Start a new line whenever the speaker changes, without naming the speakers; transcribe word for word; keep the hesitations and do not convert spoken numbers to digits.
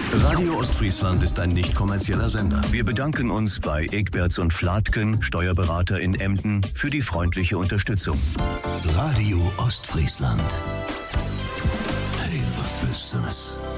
Radio Ostfriesland ist ein nicht kommerzieller Sender. Wir bedanken uns bei Egberts und Flatken, Steuerberater in Emden, für die freundliche Unterstützung. Radio Ostfriesland. Hey, was bist du das?